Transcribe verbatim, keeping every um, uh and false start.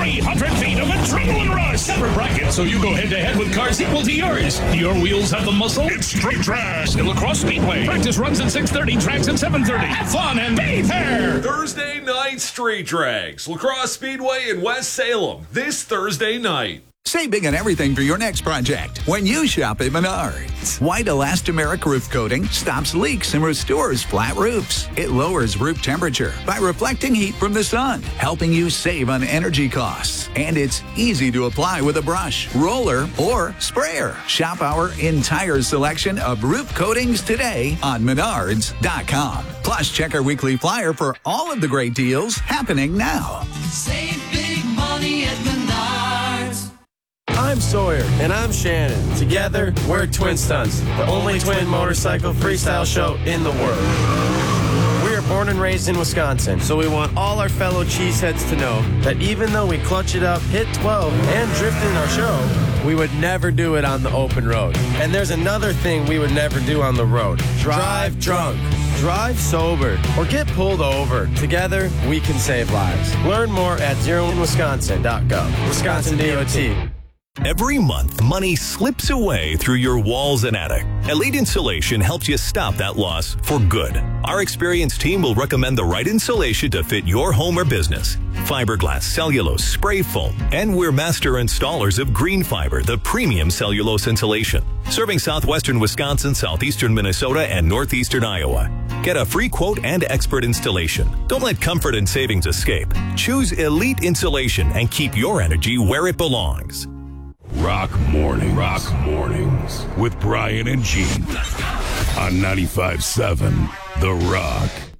three hundred feet of adrenaline rush. Separate brackets, so you go head-to-head with cars equal to yours. Your wheels have the muscle. It's Street Tracks at La Crosse Speedway. Practice runs at six thirty, tracks at seven thirty. Have fun and be fair. Thursday night Street Tracks, La Crosse Speedway in West Salem. This Thursday night. Save big on everything for your next project when you shop at Menards. White elastomeric roof coating stops leaks and restores flat roofs. It lowers roof temperature by reflecting heat from the sun, helping you save on energy costs. And it's easy to apply with a brush, roller, or sprayer. Shop our entire selection of roof coatings today on Menards dot com. Plus, check our weekly flyer for all of the great deals happening now. Save big money at Menards. I'm Sawyer. And I'm Shannon. Together, we're Twin Stunts, the only twin motorcycle freestyle show in the world. We are born and raised in Wisconsin, so we want all our fellow cheeseheads to know that even though we clutch it up, hit twelve, and drift in our show, we would never do it on the open road. And there's another thing we would never do on the road. Drive drunk. Drive sober or get pulled over. Together, we can save lives. Learn more at zero in wisconsin dot gov. Wisconsin D O T. Every month, money slips away through your walls and attic. Elite Insulation helps you stop that loss for good. Our experienced team will recommend the right insulation to fit your home or business. Fiberglass, cellulose, spray foam, and we're master installers of Green Fiber, the premium cellulose insulation. Serving southwestern Wisconsin, southeastern Minnesota, and northeastern Iowa. Get a free quote and expert installation. Don't let comfort and savings escape. Choose Elite Insulation and keep your energy where it belongs. Rock Mornings. Rock Mornings with Brian and Gene on ninety-five point seven The Rock.